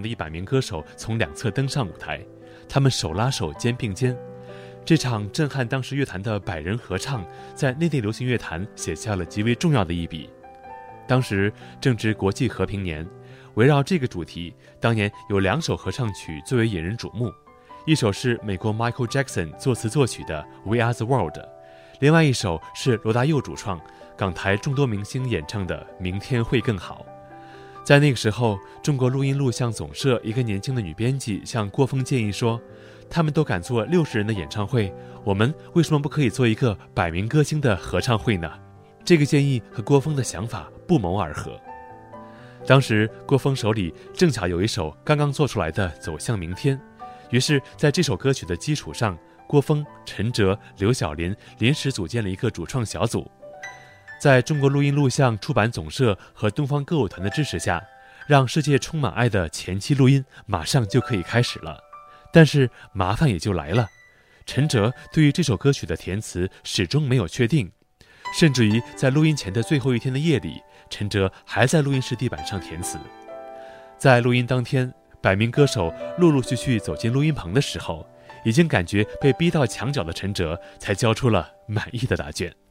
的100名歌手从两侧登上舞台，他们手拉手肩并肩。这场震撼当时乐坛的100人合唱，在内地流行乐坛写下了极为重要的一笔。当时正值国际和平年，围绕这个主题，当年有2首合唱曲最为引人瞩目，一首是美国 Michael Jackson 作词作曲的 We Are the World， 另外一首是罗大佑主创，港台众多明星演唱的明天会更好。在那个时候，中国录音录像总社一个年轻的女编辑向郭峰建议说，他们都敢做60人的演唱会，我们为什么不可以做一个100名歌星的合唱会呢？这个建议和郭峰的想法不谋而合。当时郭峰手里正巧有一首刚刚做出来的《走向明天》，于是在这首歌曲的基础上，郭峰、陈哲、刘晓林临时组建了一个主创小组。在中国录音录像出版总社和东方歌舞团的支持下，让世界充满爱的前期录音马上就可以开始了。但是麻烦也就来了，陈哲对于这首歌曲的填词始终没有确定，甚至于在录音前的最后一天的夜里，陈哲还在录音室地板上填词。在录音当天，100名歌手陆陆续续走进录音棚的时候，已经感觉被逼到墙角的陈哲才交出了满意的答卷。